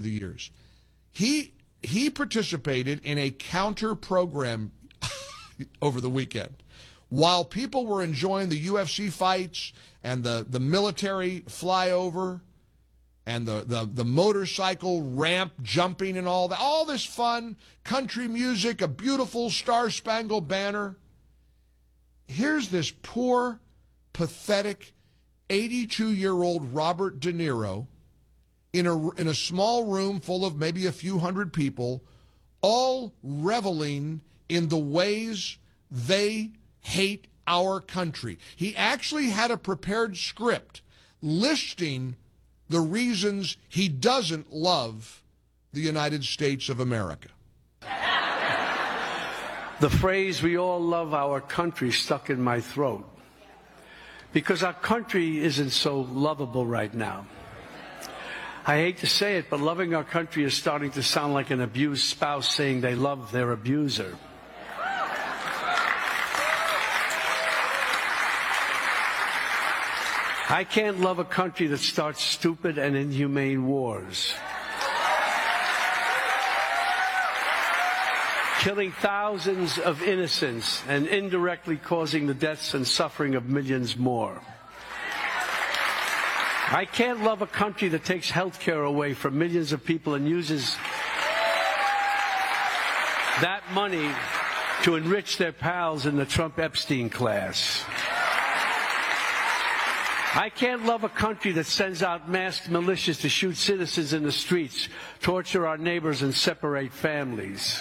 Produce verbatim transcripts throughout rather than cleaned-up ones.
the years. He he participated in a counter program over the weekend. While people were enjoying the U F C fights and the, the military flyover and the, the, the motorcycle ramp jumping and all that, all this fun, country music, a beautiful star-spangled banner, here's this poor, pathetic, eighty-two-year-old Robert De Niro in a, in a small room full of maybe a few hundred people, all reveling in the ways they hate our country. He actually had a prepared script listing the reasons he doesn't love the United States of America. The phrase, "we all love our country," stuck in my throat because our country isn't so lovable right now. I hate to say it, but loving our country is starting to sound like an abused spouse saying they love their abuser. I can't love a country that starts stupid and inhumane wars, killing thousands of innocents and indirectly causing the deaths and suffering of millions more. I can't love a country that takes health care away from millions of people and uses that money to enrich their pals in the Trump-Epstein class. I can't love a country that sends out masked militias to shoot citizens in the streets, torture our neighbors, and separate families.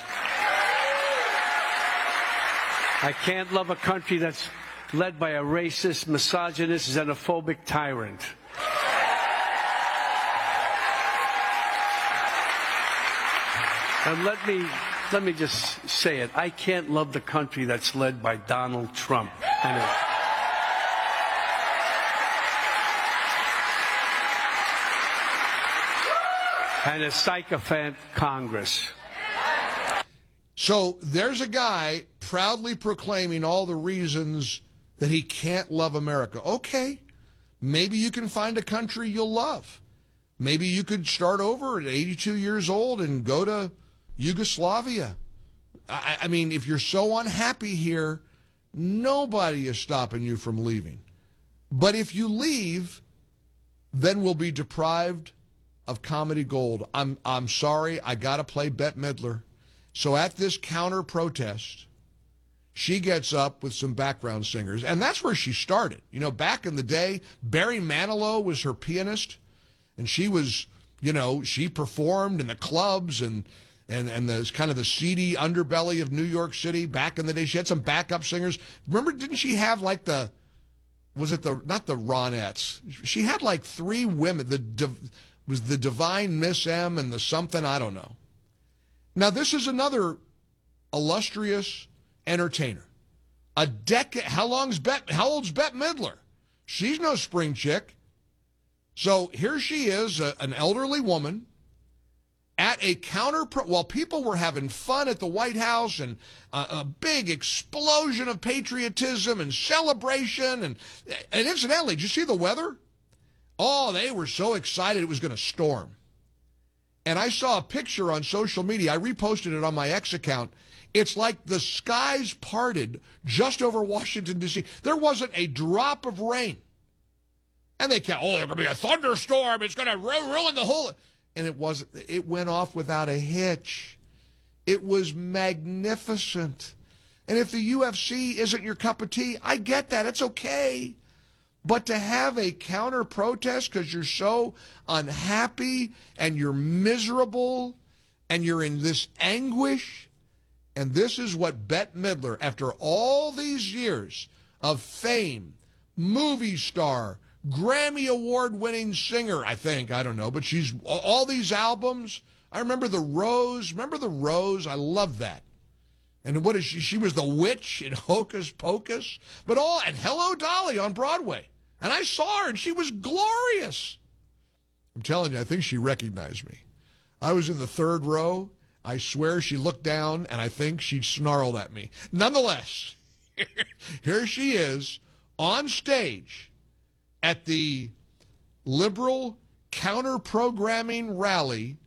I can't love a country that's led by a racist, misogynist, xenophobic tyrant. And let me, let me just say it. I can't love the country that's led by Donald Trump and it, and a sycophant Congress. So there's a guy proudly proclaiming all the reasons that he can't love America. Okay, maybe you can find a country you'll love. Maybe you could start over at eighty-two years old and go to Yugoslavia. I, I mean, if you're so unhappy here, nobody is stopping you from leaving. But if you leave, then we'll be deprived of comedy gold. I'm I'm sorry, I got to play Bette Midler. So at this counter protest, she gets up with some background singers, and that's where she started. You know, back in the day, Barry Manilow was her pianist, and she was, you know, she performed in the clubs and and and the kind of the seedy underbelly of New York City back in the day. She had some backup singers. Remember, didn't she have like the, was it the, not the Ronettes? She had like three women, the was the Divine Miss M and the something, I don't know. Now, this is another illustrious entertainer. A decade, how long's Bette, how old's Bette Midler? She's no spring chick. So here she is, a, an elderly woman, at a counter, pro- while people were having fun at the White House and a, a big explosion of patriotism and celebration. And, and incidentally, did you see the weather? Oh, they were so excited it was going to storm. And I saw a picture on social media. I reposted it on my X account. It's like the skies parted just over Washington, D C There wasn't a drop of rain. And they kept, oh, there's going to be a thunderstorm. It's going to ru- ruin the whole... And it wasn't. It went off without a hitch. It was magnificent. And if the U F C isn't your cup of tea, I get that. It's okay. But to have a counter protest because you're so unhappy and you're miserable and you're in this anguish, and this is what Bette Midler, after all these years of fame, movie star, Grammy Award-winning singer, I think, I don't know, but she's all these albums. I remember The Rose. Remember The Rose? I love that. And what is she? She was the witch in Hocus Pocus. But all, and Hello Dolly on Broadway. And I saw her, and she was glorious. I'm telling you, I think she recognized me. I was in the third row. I swear she looked down, and I think she snarled at me. Nonetheless, here she is on stage at the liberal counter-programming rally